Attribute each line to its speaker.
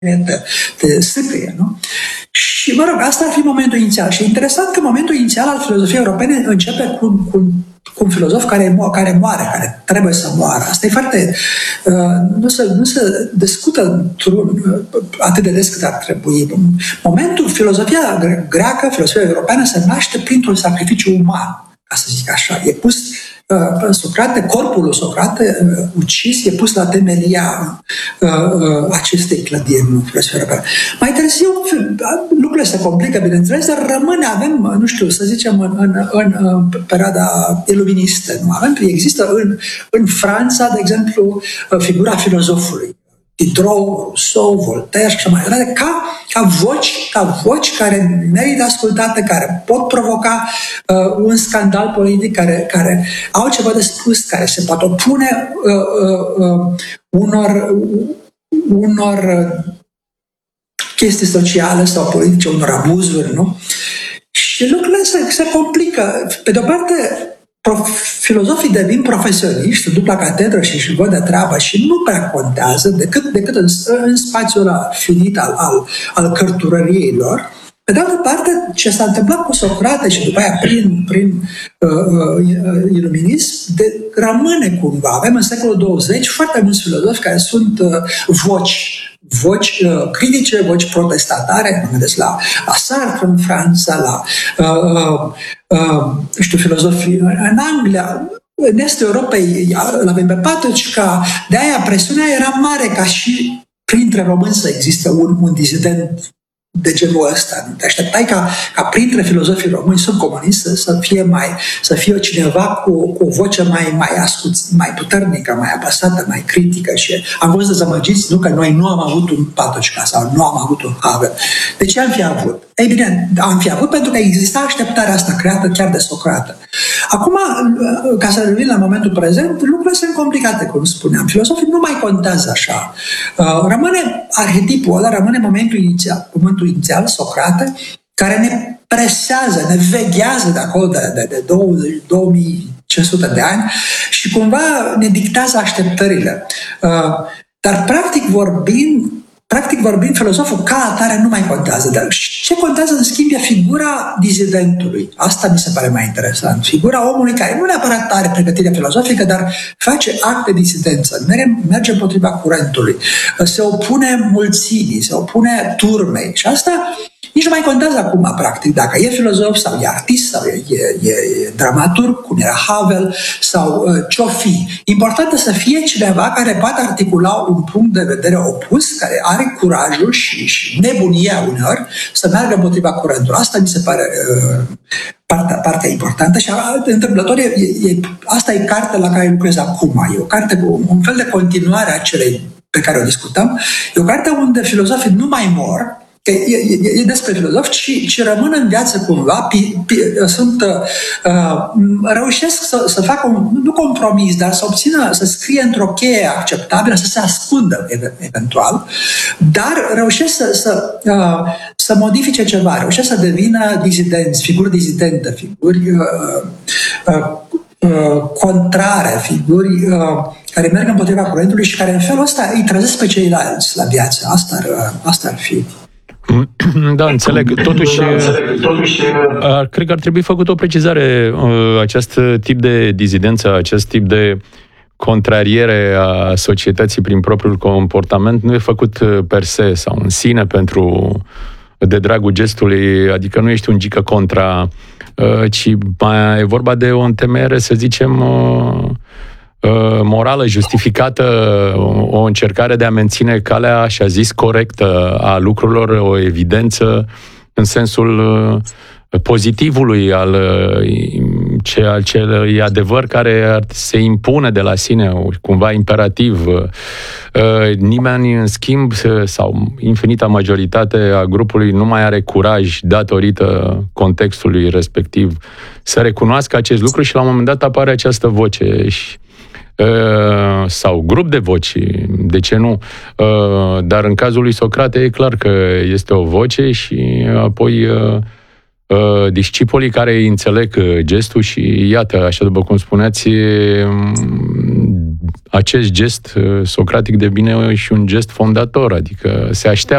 Speaker 1: te sâcâie, nu? Și, mă rog, asta ar fi momentul inițial. Și e interesant că momentul inițial al filozofiei europene începe cu un filozof care moare, care trebuie să moară. Asta e foarte... Nu se discută atât de des cât ar trebui. Momentul, filozofia greacă, filozofia europeană se naște printr-un sacrificiu uman, ca să zic așa. E pus Socrate, corpul lui Socrate ucis, e pus la temelia acestei clădiri, nu filozofia europeană. Mai târziu lucrurile se complică, bineînțeles, dar avem, nu știu, să zicem, în perioada iluministă, nu avem, există în Franța, de exemplu, figura filozofului. Diderot, Rousseau, Voltaire și așa mai departe, ca voci care merită ascultate, care pot provoca un scandal politic, care au ceva de spus, care se pot opune unor chestii sociale sau politice, unor abuzuri, nu? Și lucrurile se complică. Pe de-o parte, filozofii devin profesioniști, se duc la catedră și își văd de treabă și nu prea contează decât în spațiul ăla finit al cărturăriei lor. Pe de altă parte, ce s-a întâmplat cu Socrate și după aia prin iluminism, rămâne cumva. Avem în secolul 20 foarte mulți filozofi care sunt voci critice, voci protestatare, mă gândesc la Sartre în Franța, filozofii în Anglia, în estul Europei, îl avem pe Patočka, de aia presiunea era mare ca și printre români să existe un disident de genul ăsta. Te așteptai ca printre filozofii români subcomuniști să fie cineva cu o voce mai puternică, mai apăsată, mai critică. Și am fost dezamăgiți, nu că noi nu am avut un Patočka sau nu am avut un Havel. De ce am fi avut? Ei bine, am fi avut pentru că exista așteptarea asta creată chiar de Socrate. Acum, ca să revin la momentul prezent, lucrurile sunt complicate, cum spuneam. Filozofii nu mai contează așa. Rămâne arhetipul ăla, rămâne momentul inițial, Socrate, care ne presează, ne veghează de acolo de 2500 de ani și cumva ne dictează așteptările. Dar practic vorbind, filozoful ca atare nu mai contează. Dar ce contează, în schimb, e figura dizidentului. Asta mi se pare mai interesant. Figura omului care nu neapărat are pregătire filozofică, dar face act de disidență, merge împotriva curentului, se opune mulțimii, se opune turmei. Și asta nici nu mai contează acum, practic, dacă e filozof sau e artist sau e dramaturg, cum era Havel, sau ce-o fi. Important să fie cineva care poate articula un punct de vedere opus, care are curajul și nebunia uneori să meargă împotriva curentului. Asta mi se pare partea importantă și întâmplător asta e cartea la care lucrez acum. E o carte cu un fel de continuare a celei pe care o discutăm. E o carte unde filozofii nu mai mor, că e despre filozofi, ci rămân în viață cumva, reușesc să facă nu compromis, dar să scrie într-o cheie acceptabilă, să se ascundă eventual, dar reușesc să modifice ceva, reușesc să devină dizidenți, figuri dizidente, figuri contrare, figuri care merg împotriva curentului și care în felul ăsta îi trezesc pe ceilalți la viață. Asta ar fi.
Speaker 2: Da, înțeleg. Totuși, cred că ar trebui făcut o precizare. Acest tip de dizidență, acest tip de contrariere a societății prin propriul comportament nu e făcut per se sau în sine de dragul gestului, adică nu ești un gică contra, ci mai e vorba de o întemeiere, să zicem, morală, justificată, o încercare de a menține calea, așa zis, corectă a lucrurilor, o evidență în sensul pozitivului al celui adevăr care se impune de la sine, cumva imperativ. Nimeni, în schimb, sau infinita majoritate a grupului nu mai are curaj, datorită contextului respectiv, să recunoască acest lucru și la un moment dat apare această voce sau grup de voci, de ce nu? Dar în cazul lui Socrate e clar că este o voce și apoi discipolii care înțeleg gestul și iată, așa după cum spuneați, acest gest socratic devine și un gest fondator, adică se așteaptă